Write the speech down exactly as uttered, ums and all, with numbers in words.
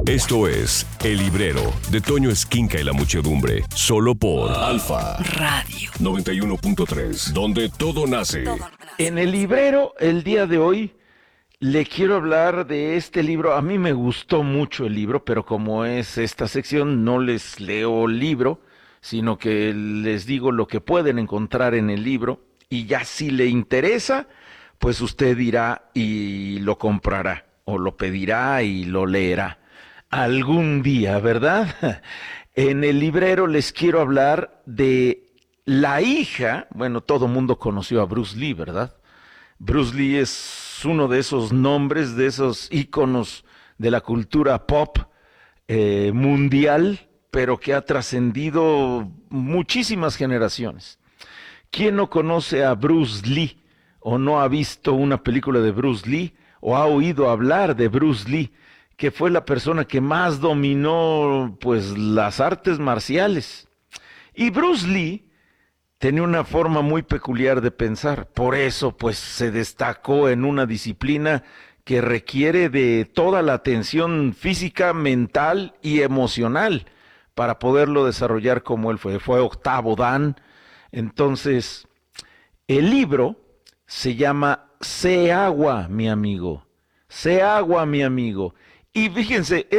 Esto es El Librero de Toño Esquinca y la Muchedumbre, solo por Alfa Radio noventa y uno punto tres, donde todo nace. En el librero, el día de hoy, le quiero hablar de este libro. A mí me gustó mucho el libro, pero como es esta sección, no les leo el libro, sino que les digo lo que pueden encontrar en el libro, y ya si le interesa, pues usted irá y lo comprará, o lo pedirá y lo leerá algún día, ¿verdad? En el librero les quiero hablar de la hija. Bueno, todo mundo conoció a Bruce Lee, ¿verdad? Bruce Lee es uno de esos nombres, de esos íconos de la cultura pop eh, mundial, pero que ha trascendido muchísimas generaciones. ¿Quién no conoce a Bruce Lee o no ha visto una película de Bruce Lee o ha oído hablar de Bruce Lee, que fue la persona que más dominó pues las artes marciales? Y Bruce Lee tenía una forma muy peculiar de pensar, por eso pues se destacó en una disciplina que requiere de toda la atención física, mental y emocional para poderlo desarrollar como él fue. Fue octavo Dan. Entonces, el libro se llama Sé agua, mi amigo. Sé agua, mi amigo. Y fíjense,